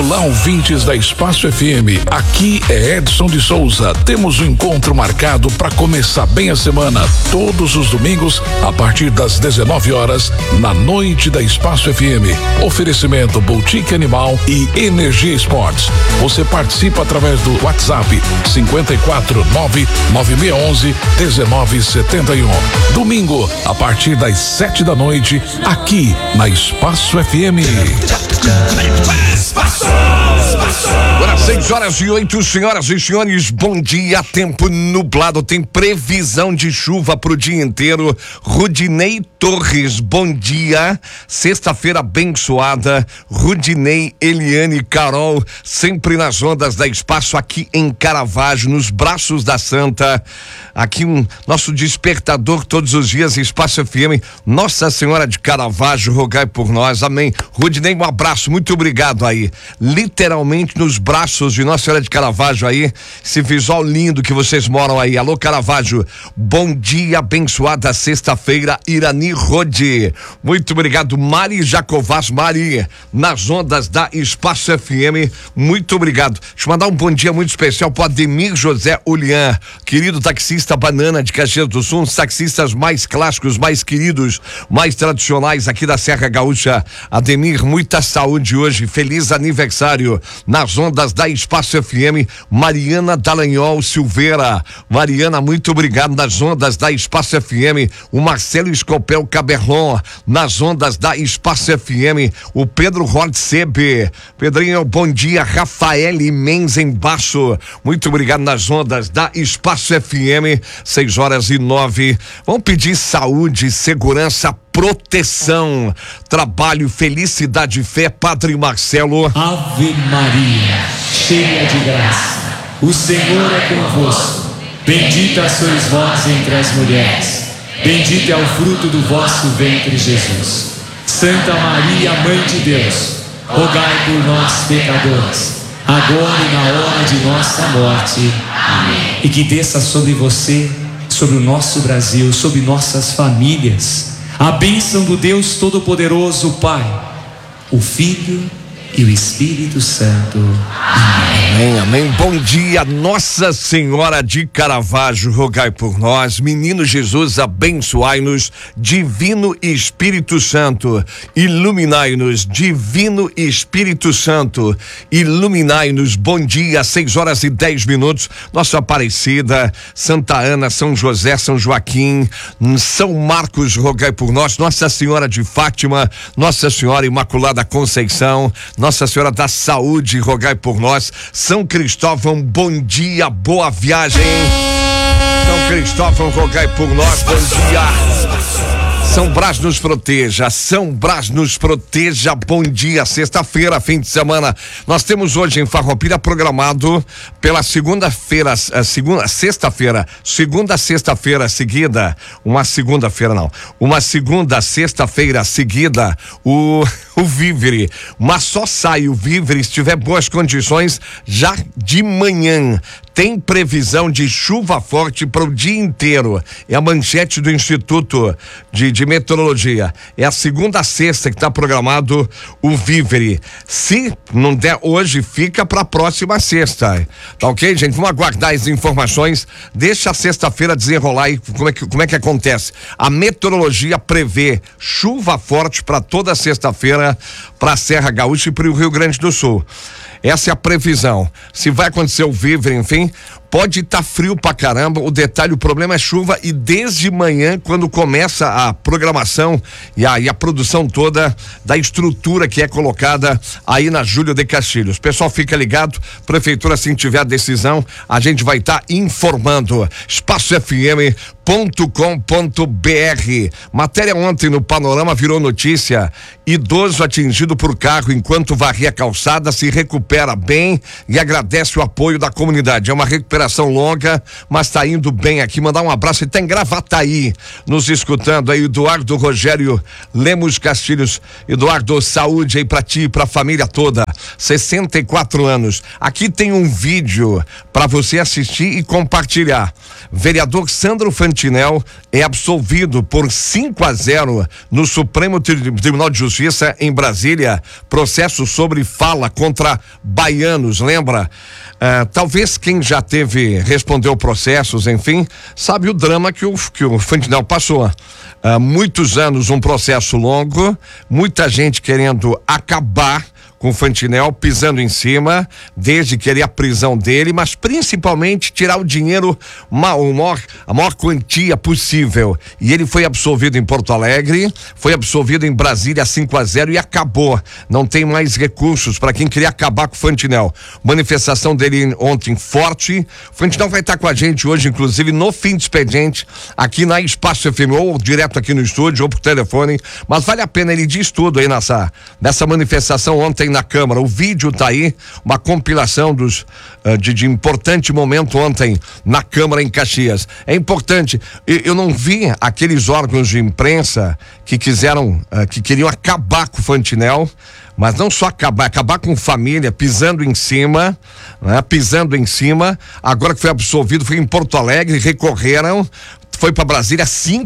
Olá, ouvintes da Espaço FM. Aqui é Edson de Souza. Temos um encontro marcado para começar bem a semana, todos os domingos, a partir das 19 horas, na noite da Espaço FM. Oferecimento Boutique Animal e Energia Esportes. Você participa através do WhatsApp 549-9611-1971. Domingo, a partir das 7 da noite, aqui na Espaço FM. Agora 6h08, senhoras e senhores, bom dia. Tempo nublado, tem previsão de chuva pro dia inteiro. Rudinei Torres, bom dia. Sexta-feira abençoada. Rudinei, Eliane, Carol, sempre nas ondas da Espaço, aqui em Caravaggio, nos braços da Santa. Aqui nosso despertador todos os dias, Espaço FM. Nossa Senhora de Caravaggio, rogai por nós, amém. Rudinei, um abraço, muito obrigado aí. Literalmente nos braços de Nossa Senhora de Caravaggio aí, esse visual lindo que vocês moram aí. Alô, Caravaggio, bom dia, abençoada sexta-feira, Irani Rodi. Muito obrigado, Mari Jacovaz, Mari, nas ondas da Espaço FM, muito obrigado. Deixa eu mandar um bom dia muito especial pro Ademir José Ulian, querido taxista Banana de Caxias do Sul, um dos taxistas mais clássicos, mais queridos, mais tradicionais aqui da Serra Gaúcha. Ademir, muita saúde hoje, feliz aniversário nas ondas da Espaço FM. Mariana Dallagnol Silveira, Mariana, muito obrigado, nas ondas da Espaço FM. O Marcelo Escopel Caberlon, nas ondas da Espaço FM. O Pedro Rodsebe, Pedrinho, bom dia. Rafael Menz embaixo, muito obrigado, nas ondas da Espaço FM. 6h09. Vamos pedir saúde, segurança, proteção, trabalho, felicidade, fé. Padre Marcelo. Ave Maria, cheia de graça, o Senhor é convosco. Bendita sois vós entre as mulheres, bendito é o fruto do vosso ventre, Jesus. Santa Maria, Mãe de Deus, rogai por nós, pecadores, agora e na hora de nossa morte. Amém. E que desça sobre você, sobre o nosso Brasil, sobre nossas famílias, a bênção do Deus Todo-Poderoso, o Pai, o Filho e o Espírito Santo. Amém. Amém, amém. Bom dia, Nossa Senhora de Caravaggio, rogai por nós. Menino Jesus, abençoai-nos. Divino Espírito Santo, iluminai-nos. Divino Espírito Santo, iluminai-nos. Bom dia, 6h10. Nossa Aparecida, Santa Ana, São José, São Joaquim, São Marcos, rogai por nós. Nossa Senhora de Fátima, Nossa Senhora Imaculada Conceição, Nossa Senhora da Saúde, rogai por nós. São Cristóvão, bom dia, boa viagem. São Cristóvão, rogai por nós, bom dia. São Brás nos proteja, São Brás nos proteja, bom dia. Sexta-feira, fim de semana, nós temos hoje em Farroupilha programado pela segunda sexta-feira seguida, uma segunda sexta-feira seguida, o Vívere, mas só sai o Vívere se tiver boas condições já de manhã. Tem previsão de chuva forte para o dia inteiro. É a manchete do Instituto de Meteorologia. É a segunda a sexta que está programado o Vívere. Se não der hoje, fica para a próxima sexta. Tá ok, gente? Vamos aguardar as informações. Deixa a sexta-feira desenrolar e como é que acontece. A meteorologia prevê chuva forte para toda sexta-feira para a Serra Gaúcha e para o Rio Grande do Sul. Essa é a previsão. Se vai acontecer o Vívere, enfim, pode estar frio pra caramba. O detalhe, o problema é chuva, e desde manhã, quando começa a programação e a produção toda da estrutura que é colocada aí na Júlio de Castilhos. Pessoal, fica ligado, prefeitura, assim tiver a decisão, a gente vai estar informando. espacofm.com.br. Matéria ontem no Panorama virou notícia. Idoso atingido por carro enquanto varria a calçada se recupera bem e agradece o apoio da comunidade. É uma recuperação longa, mas tá indo bem aqui. Mandar um abraço, ele tá em Gravataí, nos escutando aí. Eduardo Rogério Lemos Castilhos. Eduardo, saúde aí pra ti e pra família toda. 64 anos. Aqui tem um vídeo para você assistir e compartilhar. Vereador Sandro Fantinel é absolvido por 5-0 no Supremo Tribunal de Justiça em Brasília, processo sobre fala contra baianos, lembra? Talvez quem já respondeu processos, enfim, sabe o drama que o Fantinel passou. Muitos anos, um processo longo, muita gente querendo acabar com o Fantinel, pisando em cima, desde querer a prisão dele, mas principalmente tirar o dinheiro, a maior quantia possível. E ele foi absolvido em Porto Alegre, foi absolvido em Brasília 5-0 e acabou. Não tem mais recursos para quem queria acabar com o Fantinel. Manifestação dele ontem forte. O Fantinel vai estar com a gente hoje, inclusive, no fim de expediente, aqui na Espaço FM, ou direto aqui no estúdio, ou por telefone. Mas vale a pena, ele diz tudo aí nessa manifestação ontem na Câmara. O vídeo tá aí, uma compilação de importante momento ontem na Câmara em Caxias. É importante, eu não vi aqueles órgãos de imprensa que queriam acabar com o Fantinel, mas não só acabar com família, pisando em cima, né? Pisando em cima. Agora que foi absolvido, foi em Porto Alegre, recorreram, foi para Brasília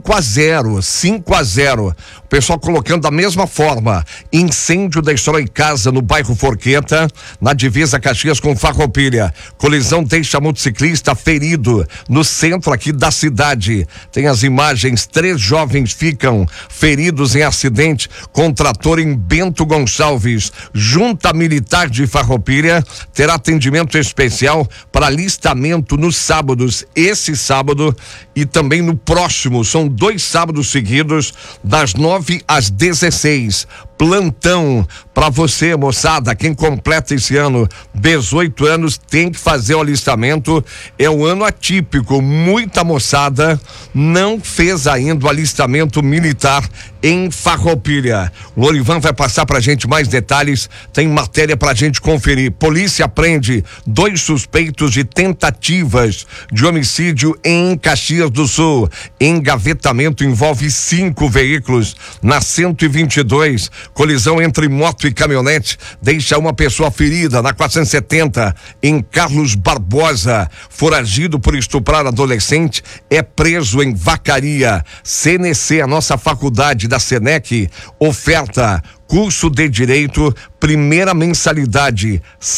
5-0. O pessoal colocando da mesma forma. Incêndio destrói casa no bairro Forqueta, na divisa Caxias com Farroupilha. Colisão deixa motociclista ferido no centro aqui da cidade. Tem as imagens, 3 jovens ficam feridos em acidente com trator em Bento Gonçalves. Junta Militar de Farroupilha terá atendimento especial para alistamento nos sábados, esse sábado e também no próximo. São 2 sábados seguidos, das 9 às 16. Plantão para você, moçada. Quem completa esse ano 18 anos tem que fazer o alistamento. É um ano atípico. Muita moçada não fez ainda o alistamento militar em Farroupilha. O Lorivan vai passar pra gente mais detalhes. Tem matéria pra gente conferir. Polícia prende 2 suspeitos de tentativas de homicídio em Caxias do Sul. Engavetamento envolve 5 veículos na 122. Colisão entre moto e caminhonete deixa uma pessoa ferida na 470 em Carlos Barbosa. Foragido por estuprar adolescente é preso em Vacaria. CNC, a nossa faculdade da Senec, oferta curso de Direito, primeira mensalidade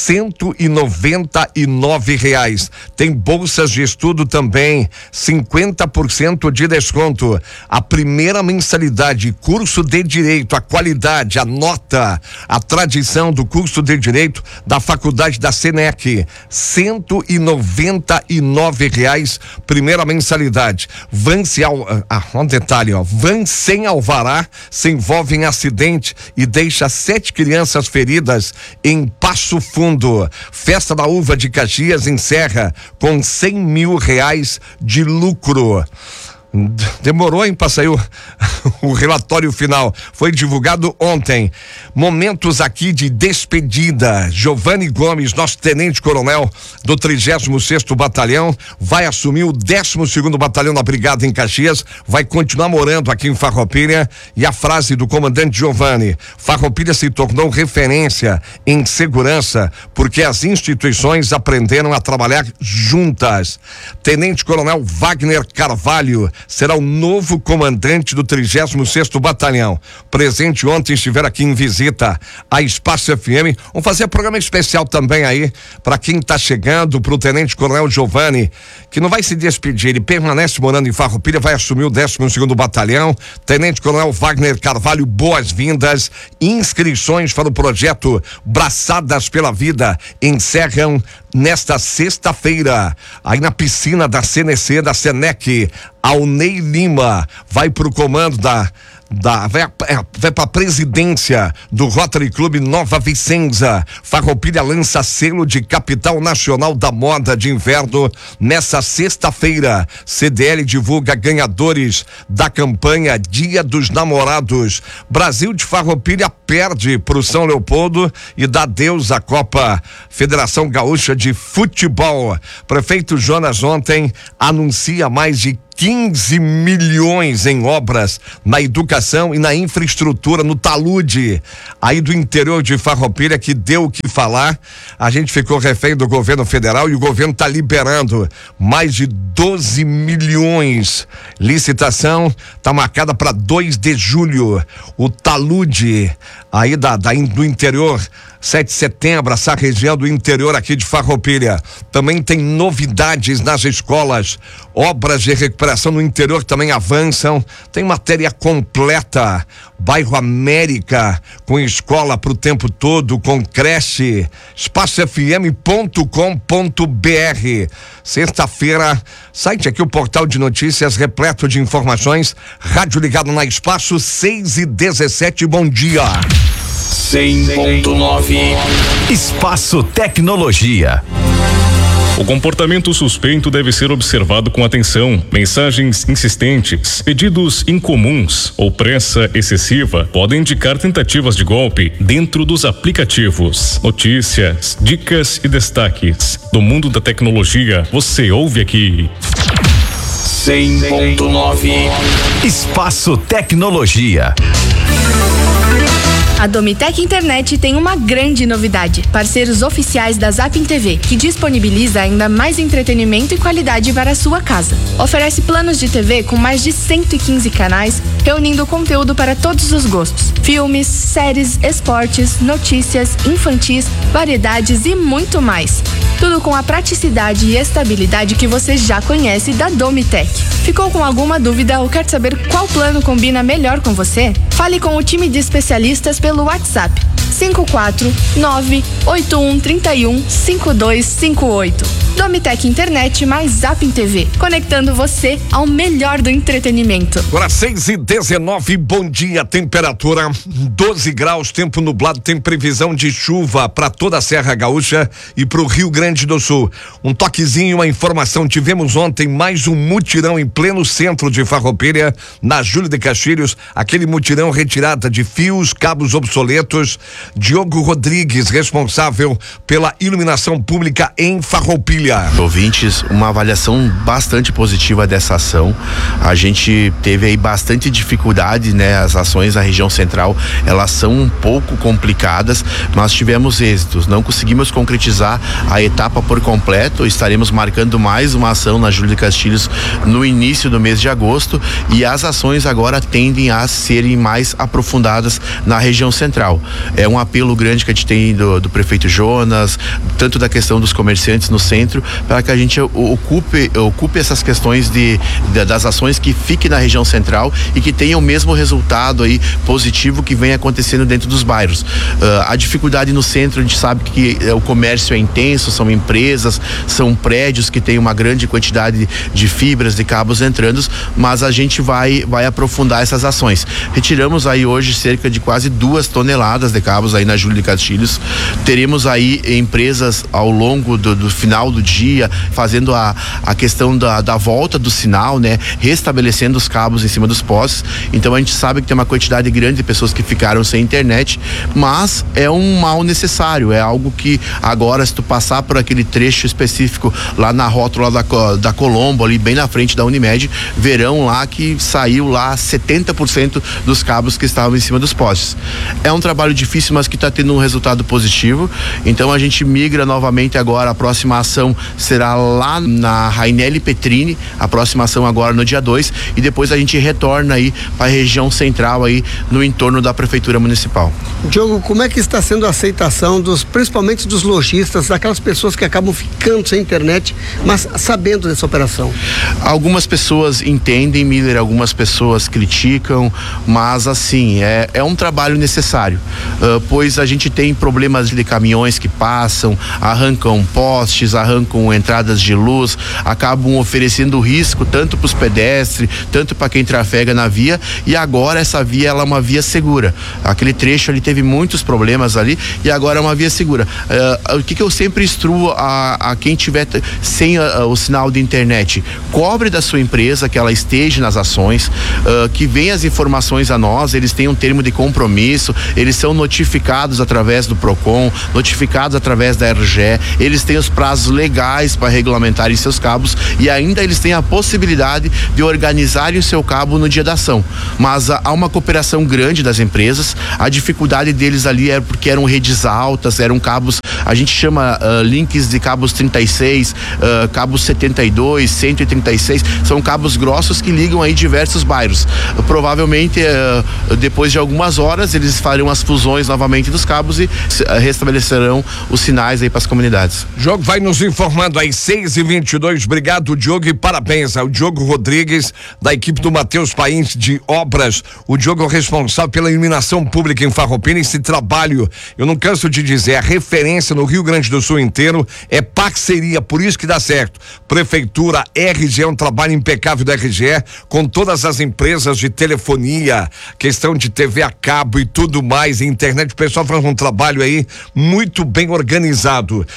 R$199. Tem bolsas de estudo também, 50% de desconto. A primeira mensalidade, curso de Direito, a qualidade, a nota, a tradição do curso de Direito da faculdade da Senec, R$199, primeira mensalidade. Van um detalhe, van sem alvará se envolve em acidente e deixa 7 crianças feridas em Passo Fundo. Festa da Uva de Caxias encerra com R$100 mil de lucro. Demorou, hein, para sair o relatório final. Foi divulgado ontem. Momentos aqui de despedida. Giovanni Gomes, nosso tenente-coronel do 36º Batalhão, vai assumir o 12º Batalhão da Brigada em Caxias, vai continuar morando aqui em Farroupilha. E a frase do comandante Giovanni: Farroupilha se tornou referência em segurança porque as instituições aprenderam a trabalhar juntas. Tenente-coronel Wagner Carvalho será o novo comandante do 36º Batalhão. Presente ontem, estiver aqui em visita a Espaço FM. Vamos fazer programa especial também aí para quem está chegando, para o Tenente Coronel Giovanni, que não vai se despedir, ele permanece morando em Farroupilha, vai assumir o 12º Batalhão. Tenente Coronel Wagner Carvalho, boas-vindas. Inscrições para o projeto Braçadas pela Vida encerram nesta sexta-feira, aí na piscina da CNC, da Senec. Alnei Lima vai pro comando vai para a presidência do Rotary Clube Nova Vicenza. Farroupilha lança selo de capital nacional da moda de inverno nessa sexta-feira. CDL divulga ganhadores da campanha Dia dos Namorados. Brasil de Farroupilha perde pro São Leopoldo e dá adeus à Copa Federação Gaúcha de Futebol. Prefeito Jonas ontem anuncia mais de 15 milhões em obras na educação e na infraestrutura no talude aí do interior de Farroupilha, que deu o que falar. A gente ficou refém do governo federal e o governo está liberando mais de 12 milhões. Licitação está marcada para 2 de julho. O talude aí do interior, 7 de setembro, essa região do interior aqui de Farroupilha. Também tem novidades nas escolas, obras de recuperação no interior também avançam, tem matéria completa. Bairro América, com escola pro tempo todo, com creche, espacofm.com.br. Sexta-feira, site aqui, o portal de notícias repleto de informações. Rádio ligado na Espaço, 6h17, bom dia. 100.9 Espaço Tecnologia. O comportamento suspeito deve ser observado com atenção. Mensagens insistentes, pedidos incomuns ou pressa excessiva podem indicar tentativas de golpe dentro dos aplicativos. Notícias, dicas e destaques do mundo da tecnologia. Você ouve aqui. 100.9 Espaço Tecnologia. A Domitec Internet tem uma grande novidade. Parceiros oficiais da Zapping TV, que disponibiliza ainda mais entretenimento e qualidade para a sua casa. Oferece planos de TV com mais de 115 canais, reunindo conteúdo para todos os gostos. Filmes, séries, esportes, notícias, infantis, variedades e muito mais. Tudo com a praticidade e estabilidade que você já conhece da Domitec. Ficou com alguma dúvida ou quer saber qual plano combina melhor com você? Fale com o time de especialistas pelo WhatsApp 54981315258. Domitec Internet mais Zapping TV, conectando você ao melhor do entretenimento. Agora 6h19, bom dia, temperatura 12 graus, tempo nublado, tem previsão de chuva para toda a Serra Gaúcha e para o Rio Grande do Sul. Um toquezinho, uma informação, tivemos ontem mais um mutirão em pleno centro de Farroupilha, na Júlio de Castilhos, aquele mutirão retirada de fios, cabos obsoletos. Diogo Rodrigues, responsável pela iluminação pública em Farroupilha. Ouvintes, uma avaliação bastante positiva dessa ação. A gente teve aí bastante dificuldade, né? As ações na região central, elas são um pouco complicadas, mas tivemos êxitos. Não conseguimos concretizar a etapa por completo. Estaremos marcando mais uma ação na Júlio de Castilhos no início do mês de agosto, e as ações agora tendem a serem mais aprofundadas na região central. É um apelo grande que a gente tem do prefeito Jonas, tanto da questão dos comerciantes no centro, para que a gente ocupe essas questões das ações que fiquem na região central e que tenham o mesmo resultado aí positivo que vem acontecendo dentro dos bairros. A dificuldade no centro, a gente sabe que o comércio é intenso, são empresas, são prédios que têm uma grande quantidade de fibras, de cabos entrando, mas a gente vai aprofundar essas ações. Retiramos aí hoje cerca de quase 2 toneladas de cabos aí na Júlio de Castilhos. Teremos aí empresas ao longo do final do dia fazendo a questão da volta do sinal, né? Restabelecendo os cabos em cima dos postes. Então a gente sabe que tem uma quantidade grande de pessoas que ficaram sem internet, mas é um mal necessário, é algo que agora, se tu passar por aquele trecho específico lá na rótula da Colombo, ali bem na frente da Unimed, verão lá que saiu lá 70% dos cabos que estavam em cima dos postes. É um trabalho difícil, mas que está tendo um resultado positivo. Então a gente migra novamente agora. A próxima ação será lá na Rainelli Petrini, a próxima ação agora no dia 2, e depois a gente retorna aí para a região central aí no entorno da prefeitura municipal. Diogo, como é que está sendo a aceitação principalmente dos lojistas, daquelas pessoas que acabam ficando sem internet, mas sabendo dessa operação? Algumas pessoas entendem, Miller, algumas pessoas criticam, mas assim, é um trabalho necessário, pois a gente tem problemas de caminhões que passam, arrancam postes, arrancam entradas de luz, acabam oferecendo risco tanto para os pedestres, tanto para quem trafega na via, e agora essa via, ela é uma via segura. Aquele trecho ali teve muitos problemas ali e agora é uma via segura. O que eu sempre instruo a quem tiver sem o sinal de internet: cobre da sua empresa que ela esteja nas ações, que venha as informações a nós, eles têm um termo de compromisso, eles são notificados através do Procon, notificados através da RGE, eles têm os prazos legais legais para regulamentarem seus cabos e ainda eles têm a possibilidade de organizarem o seu cabo no dia da ação. Mas há uma cooperação grande das empresas. A dificuldade deles ali é porque eram redes altas, eram cabos, a gente chama links de cabos 36, cabos 72, 136, são cabos grossos que ligam aí diversos bairros. Provavelmente depois de algumas horas eles farão as fusões novamente dos cabos e restabelecerão os sinais aí para as comunidades. Diogo vai nos informando aí, 6h22. Obrigado, Diogo, e parabéns ao Diogo Rodrigues, da equipe do Matheus País de Obras. O Diogo é o responsável pela iluminação pública em Farroupilha. Esse trabalho, eu não canso de dizer, é referência no Rio Grande do Sul inteiro, é parceria, por isso que dá certo. Prefeitura, RGE, é um trabalho impecável da RGE, com todas as empresas de telefonia, questão de TV a cabo e tudo mais, internet. O pessoal faz um trabalho aí muito bem organizado.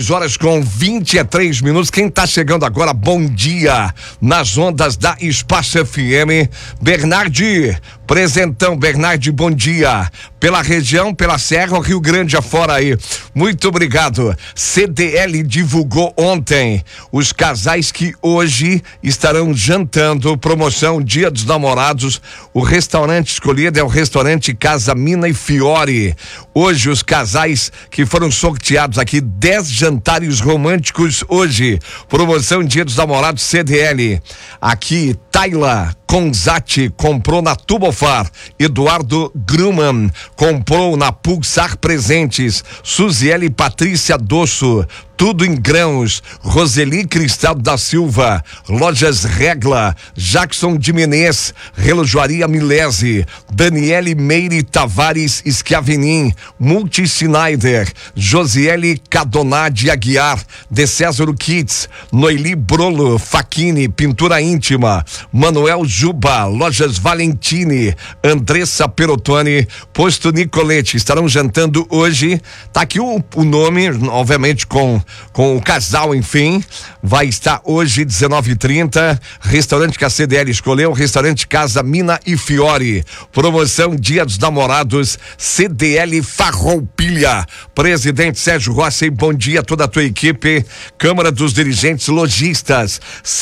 6h23. Quem tá chegando agora, bom dia, nas ondas da Espaço FM, Bernardi, presentão, Bernardi, bom dia, pela região, pela Serra, Rio Grande afora aí, muito obrigado. CDL divulgou ontem os casais que hoje estarão jantando, promoção Dia dos Namorados. O restaurante escolhido é o restaurante Casa Mina e Fiore. Hoje os casais que foram sorteados aqui, 10 jantares românticos hoje, promoção Dia dos Namorados CDL. Aqui, Tayla Conzati comprou na Tubofar, Eduardo Gruman comprou na Pulsar Presentes, Suziele Patrícia Dosso, tudo em grãos, Roseli Cristal da Silva, Lojas Regla, Jackson de Menez, Relojoaria Milese, Daniele Meire Tavares Schiavenin, Multi Schneider, Josiele Cadonade Aguiar, De Césaro Kits, Noeli Brolo, Facchini, Pintura Íntima, Manuel Juba, Lojas Valentini, Andressa Perotoni, Posto Nicolete, estarão jantando hoje. Tá aqui o nome, obviamente com o casal, enfim, vai estar hoje 19h30, restaurante que a CDL escolheu, restaurante Casa Mina e Fiore, promoção Dia dos Namorados, CDL Farroupilha. Presidente Sérgio Rossi, bom dia a toda a tua equipe, Câmara dos Dirigentes Lojistas,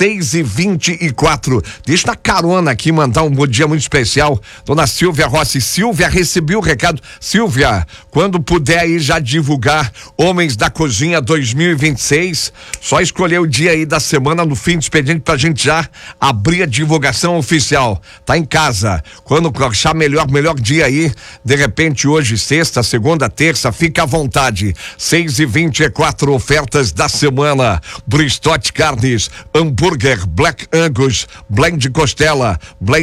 6h24. Deixa na carona aqui mandar um bom dia muito especial, dona Silvia Rossi. Silvia, recebi o recado. Silvia, quando puder aí já divulgar Homens da Cozinha 2026, só escolher o dia aí da semana no fim do expediente pra gente já abrir a divulgação oficial. Tá em casa, quando achar melhor dia aí, de repente hoje, sexta, segunda, terça, fica à vontade. 6h24, ofertas da semana. Bristot Carnes, hambúrguer Black Angus, blend de costela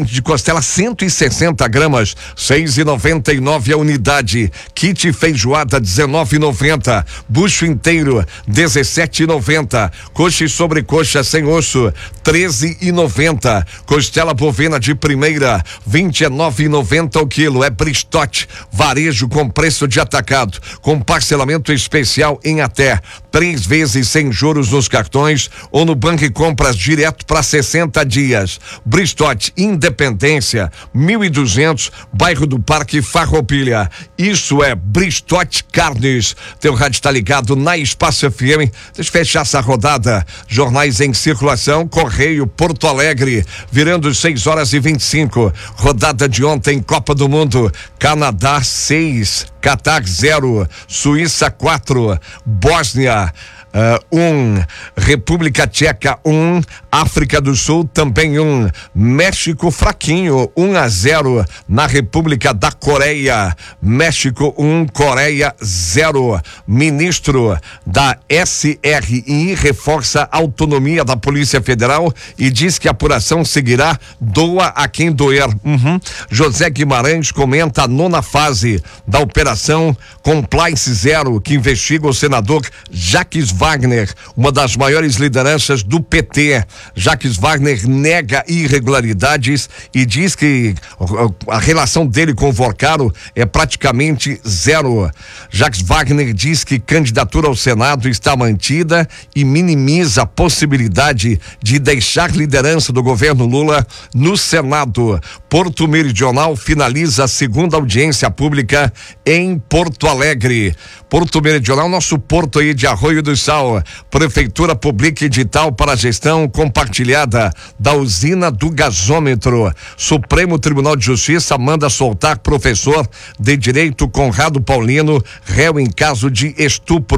160 gramas, 6,99 a unidade. Kit feijoada 19,90. Bucho inteiro 17,90. Coxa e sobrecoxa sem osso 13,90. Costela bovina de primeira 29,90 o quilo. É Bristot, varejo com preço de atacado, com parcelamento especial em até 3 vezes sem juros nos cartões ou no banco e compras direto para 60 dias. Bristot, Independência 1200, bairro do Parque Farroupilha. Isso é Bristot Carnes. Teu rádio está ligado na Espaço FM. Deixa eu fechar essa rodada. Jornais em circulação, Correio, Porto Alegre, virando 6h25. Rodada de ontem, Copa do Mundo, Canadá 6, Catar 0, Suíça 4, Bósnia 1, República Tcheca 1, África do Sul também 1, México fraquinho 1-0 na República da Coreia, México 1, Coreia 0. Ministro da SRI reforça a autonomia da Polícia Federal e diz que a apuração seguirá, doa a quem doer. José Guimarães comenta a 9ª fase da operação Compliance Zero, que investiga o senador Jacques Wagner, uma das maiores lideranças do PT. Jacques Wagner nega irregularidades e diz que a relação dele com o Vorcaro é praticamente zero. Jacques Wagner diz que candidatura ao Senado está mantida e minimiza a possibilidade de deixar liderança do governo Lula no Senado. Porto Meridional finaliza a 2ª audiência pública em Porto Alegre. Porto Meridional, nosso porto aí de Arroio do Sal. Universal. Prefeitura publica edital para a gestão compartilhada da usina do gasômetro. Supremo Tribunal de Justiça manda soltar professor de Direito Conrado Paulino, réu em caso de estupro.